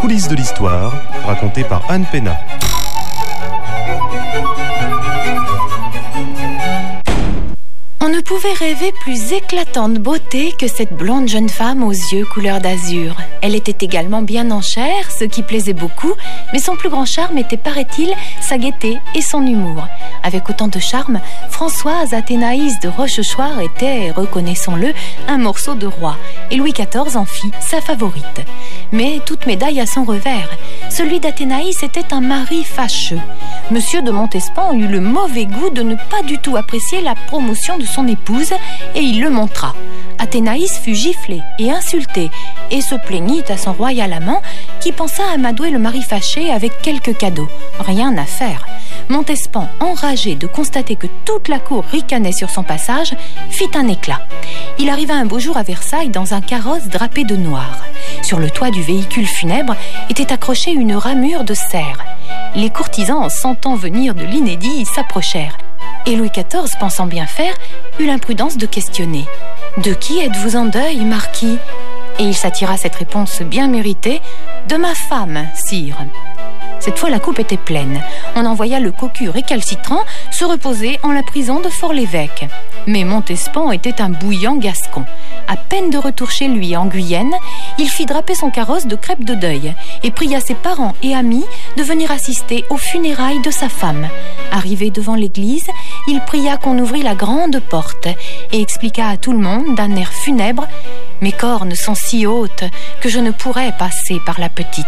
coulisses de l'histoire, racontées par Anne Pénat. On ne pouvait rêver plus éclatante beauté que cette blonde jeune femme aux yeux couleur d'azur. Elle était également bien en chair, ce qui plaisait beaucoup, mais son plus grand charme était, paraît-il, sa gaieté et son humour. Avec autant de charme, Françoise Athénaïs de Rochechouart était, reconnaissons-le, un morceau de roi, et Louis XIV en fit sa favorite. Mais toute médaille a son revers. Celui d'Athénaïs était un mari fâcheux. Monsieur de Montespan eut le mauvais goût de ne pas du tout apprécier la promotion de son épouse, et il le montra. Athénaïs fut giflée et insultée, et se plaignit à son royal amant, qui pensa amadouer le mari fâché avec quelques cadeaux. Rien à faire. Montespan, enragé de constater que toute la cour ricanait sur son passage, fit un éclat. Il arriva un beau jour à Versailles dans un carrosse drapé de noir. Sur le toit du véhicule funèbre était accrochée une ramure de cerf. Les courtisans, sentant venir de l'inédit, s'approchèrent. Et Louis XIV, pensant bien faire, eut l'imprudence de questionner. « De qui êtes-vous en deuil, marquis ?» Et il s'attira cette réponse bien méritée. « De ma femme, sire. » Cette fois, la coupe était pleine. On envoya le cocu récalcitrant se reposer en la prison de Fort-l'Évêque. Mais Montespan était un bouillant gascon. À peine de retour chez lui en Guyenne, il fit draper son carrosse de crêpes de deuil et pria ses parents et amis de venir assister aux funérailles de sa femme. Arrivé devant l'église, il pria qu'on ouvrît la grande porte et expliqua à tout le monde d'un air funèbre « Mes cornes sont si hautes que je ne pourrais passer par la petite. »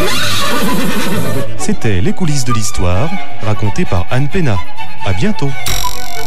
C'était Les coulisses de l'histoire, racontées par Anne Pénat. À bientôt.